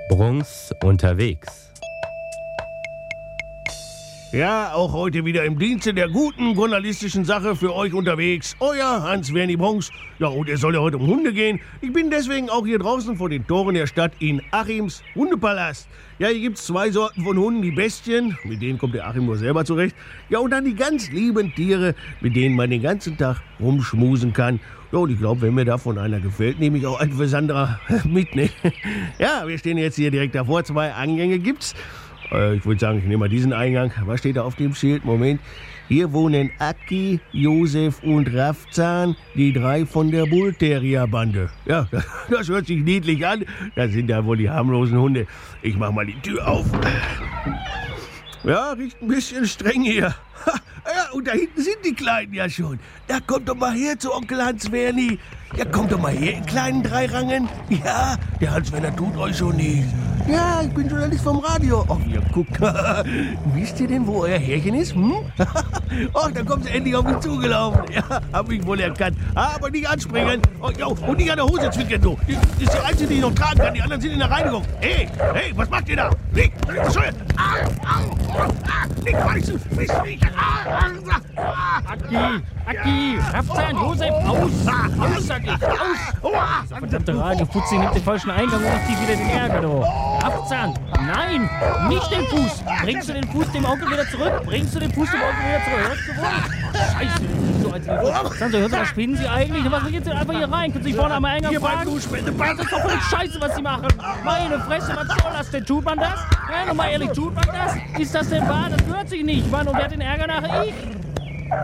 Brunks unterwegs. Ja, auch heute wieder im Dienste der guten journalistischen Sache für euch unterwegs. Euer Hans-Werni Brunks. Ja, und es soll ja heute um Hunde gehen. Ich bin deswegen auch hier draußen vor den Toren der Stadt in Achims Hundepalast. Ja, hier gibt's 2 Sorten von Hunden. Die Bestien, mit denen kommt der Achim nur selber zurecht. Ja, und dann die ganz lieben Tiere, mit denen man den ganzen Tag rumschmusen kann. Ja, und ich glaube, wenn mir davon einer gefällt, nehme ich auch einen für Sandra mit, ne? Ja, wir stehen jetzt hier direkt davor. 2 Eingänge gibt's. Ich würde sagen, ich nehme mal diesen Eingang. Was steht da auf dem Schild? Moment. Hier wohnen Aki, Josef und Raffzahn, die 3 von der Bullterrier-Bande. Ja, das hört sich niedlich an. Das sind ja wohl die harmlosen Hunde. Ich mach mal die Tür auf. Ja, riecht ein bisschen streng hier. Ja, und da hinten sind die Kleinen ja schon. Da kommt doch mal her zu Onkel Hans-Werni. Ja, kommt doch mal her, in kleinen Dreirangen. Ja, der Hans-Werner tut euch schon nichts. Ja, ich bin Journalist vom Radio. Ach, ihr guckt. Wisst ihr denn, wo euer Härchen ist? Hm? Ach, da kommt sie endlich auf mich zugelaufen. Ja, hab mich wohl erkannt. Aber nicht anspringen. Oh, ja, und nicht an der Hose zwickern, du. Das ist die einzige, die ich noch tragen kann. Die anderen sind in der Reinigung. Hey, was macht ihr da? Lieg, schön. Lieg, weißen, Mistwiecher. Aki, Raffzahn, Josef, aus, sag ich, aus. Verdammte Radiofutzi nimmt den falschen Eingang und macht die wieder den Ärger, du. Raffzahn, nein, nicht den Fuß. Bringst du den Fuß dem Onkel wieder zurück? Bringst du den Fuß dem Onkel wieder zurück? Hörst du wohl? Scheiße, so als hört ihr, was spinnen Sie eigentlich? Was geht denn einfach hier rein? Können Sie sich vorne am Eingang fragen? Das ist doch voll Scheiße, was Sie machen. Meine Fresse, was soll das denn? Tut man das? Ja, nochmal ehrlich, tut man das? Ist das denn wahr? Das gehört sich nicht, Mann. Und wer hat den Ärger nachher? Ich.